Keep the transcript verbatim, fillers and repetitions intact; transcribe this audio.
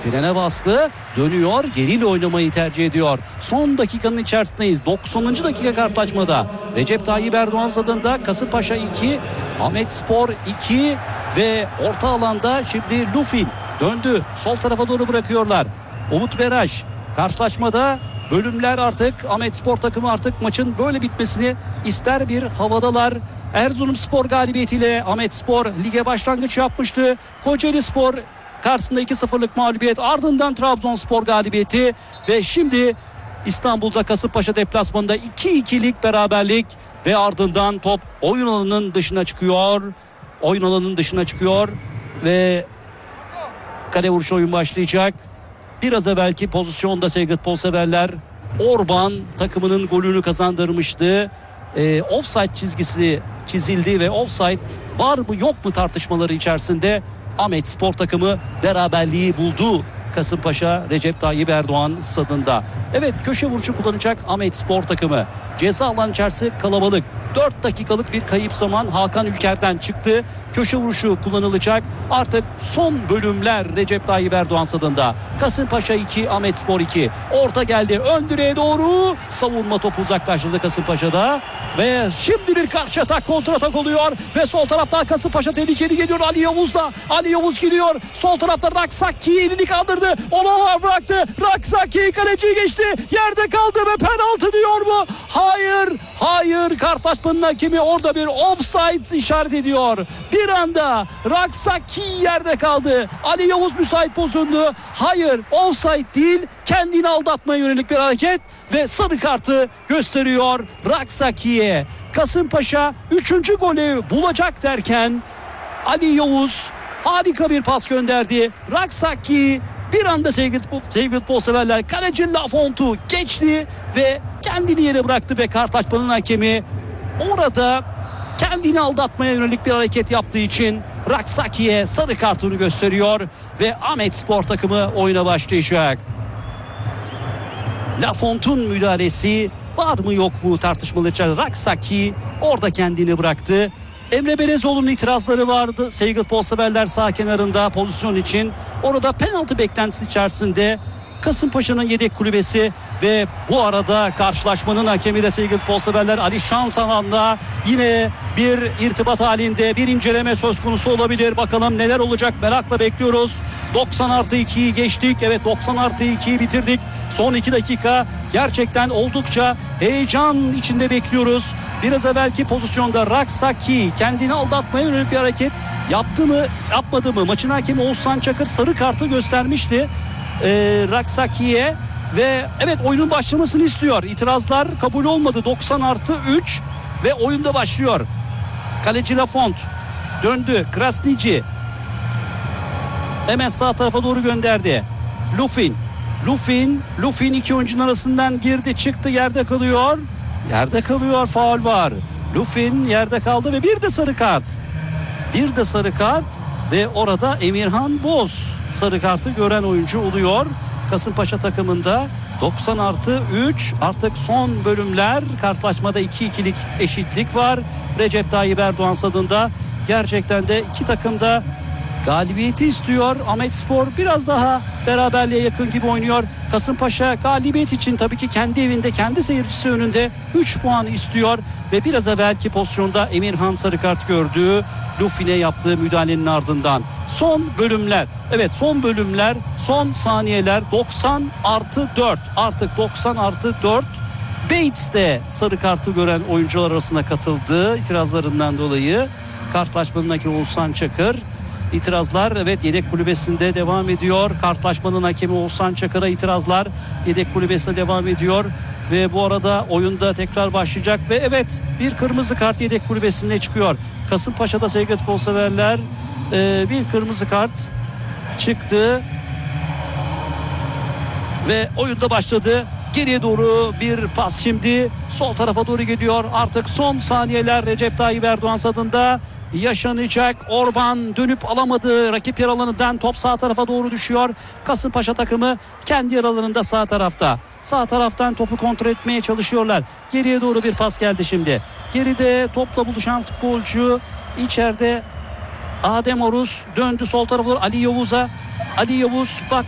frene bastı, dönüyor, geriyle oynamayı tercih ediyor. Son dakikanın içerisindeyiz. doksanıncı dakika karşılaşmada. Recep Tayyip Erdoğan stadında Kasımpaşa iki, Ahmetspor iki ve orta alanda şimdi Lufin döndü. Sol tarafa doğru bırakıyorlar. Umut Beraj karşılaşmada. Bölümler artık Ahmetspor takımı artık maçın böyle bitmesini ister bir havadalar. Erzurumspor galibiyetiyle Ahmetspor lige başlangıç yapmıştı. Kocaelispor karşısında iki sıfırlık mağlubiyet, ardından Trabzonspor galibiyeti ve şimdi İstanbul'da Kasımpaşa deplasmanında iki ikilik beraberlik ve ardından top oyun alanının dışına çıkıyor. Oyun alanının dışına çıkıyor ve kale vuruşu oyun başlayacak. Biraz evvelki pozisyonda sevgili futbolseverler, Orban takımının golünü kazandırmıştı. Ee, offside çizgisi çizildi ve offside var mı yok mu tartışmaları içerisinde Ahmetspor takımı beraberliği buldu. Kasımpaşa Recep Tayyip Erdoğan stadında. Evet, köşe vuruşu kullanacak Ahmetspor takımı. Ceza alan içerisi kalabalık. dört dakikalık bir kayıp zaman Hakan Ülker'den çıktı. Köşe vuruşu kullanılacak. Artık son bölümler Recep Tayyip Erdoğan stadında. Kasımpaşa iki, Ahmetspor iki. Orta geldi. Ön direğe doğru. Savunma topu uzaklaştırdı Kasımpaşa'da. Ve şimdi bir karşı atak, kontratak oluyor. Ve sol taraftan Kasımpaşa tehlikeli geliyor. Ali Yavuz da. Ali Yavuz gidiyor. Sol tarafta Raksaki elini kaldırdı. Ona bıraktı. Raksaki kaleciyi geçti. Yerde kaldı ve penaltı diyor mu? Hayır. Hayır. Kartaşmanın hakemi orada bir offside işaret ediyor. Bir anda Raksaki yerde kaldı. Ali Yavuz müsait pozisyondu. Hayır, offside değil, kendini aldatmaya yönelik bir hareket ve sarı kartı gösteriyor Raksaki'ye. Kasımpaşa üçüncü golü bulacak derken Ali Yavuz harika bir pas gönderdi. Raksaki bir anda sevgili, sevgili futbolseverler, kaleci Lafont'u geçti ve kendini yere bıraktı ve karşılaşmanın hakemi orada kendini aldatmaya yönelik bir hareket yaptığı için Raksaki'ye sarı kartını gösteriyor ve Ahmetspor takımı oyuna başlayacak. Lafont'un müdahalesi var mı yok mu tartışmalı içerisinde. Raksaki orada kendini bıraktı. Emre Belezoğlu'nun itirazları vardı sevgili futbolseverler sağ kenarında pozisyon için. Orada penaltı beklentisi içerisinde Kasımpaşa'nın yedek kulübesi ve bu arada karşılaşmanın hakemi de sevgili futbolseverler Ali Şansalan'la yine bir irtibat halinde, bir inceleme söz konusu olabilir. Bakalım neler olacak, merakla bekliyoruz. doksan artı ikiyi geçtik. Evet, doksan artı ikiyi bitirdik. Son iki dakika gerçekten oldukça heyecan içinde bekliyoruz. Biraz evvelki pozisyonda Raksaki kendini aldatmaya yönelik bir hareket yaptı mı yapmadı mı? Maçın hakemi Oğuzhan Çakır sarı kartı göstermişti e, Raksaki'ye ve evet, oyunun başlamasını istiyor. İtirazlar kabul olmadı. doksan artı üç ve oyunda başlıyor. Kaleci Lafont döndü. Krasnici hemen sağ tarafa doğru gönderdi. Lufin Lufin Lufin iki oyuncunun arasından girdi, çıktı, yerde kalıyor. Yerde kalıyor, faul var. Lufin yerde kaldı ve bir de sarı kart. Bir de sarı kart ve orada Emirhan Boz sarı kartı gören oyuncu oluyor. Kasımpaşa takımında doksan artı üç, artık son bölümler. Karşılaşmada iki ikilik eşitlik var. Recep Tayyip Erdoğan stadında gerçekten de iki takım da galibiyeti istiyor. Ahmetspor biraz daha beraberliğe yakın gibi oynuyor. Kasımpaşa galibiyet için tabii ki kendi evinde, kendi seyircisi önünde üç puan istiyor ve biraz evvelki pozisyonda Emirhan sarı kart gördü. Lufin'e yaptığı müdahalenin ardından. Son bölümler. Evet, son bölümler, son saniyeler. doksan artı dört. Artık doksan artı dört. Bates de sarı kartı gören oyuncular arasına katıldı itirazlarından dolayı. Karşılaşmanın hakemi Oğuzhan Çakır. İtirazlar evet yedek kulübesinde devam ediyor. Karşılaşmanın hakemi Oğuzhan Çakır'a itirazlar yedek kulübesinde devam ediyor. Ve bu arada oyunda tekrar başlayacak. Ve evet, bir kırmızı kart yedek kulübesinde çıkıyor. Kasımpaşa'da sevgili futbolseverler e, bir kırmızı kart çıktı. Ve oyunda başladı. Geriye doğru bir pas şimdi. Sol tarafa doğru gidiyor. Artık son saniyeler Recep Tayyip Erdoğan stadında yaşanacak. Orban dönüp alamadı. Rakip yer alanından top sağ tarafa doğru düşüyor. Kasımpaşa takımı kendi yer alanında sağ tarafta. Sağ taraftan topu kontrol etmeye çalışıyorlar. Geriye doğru bir pas geldi şimdi. Geride topla buluşan futbolcu içeride Adem Oruz döndü sol tarafa doğru Ali Yavuz'a. Ali Yavuz bak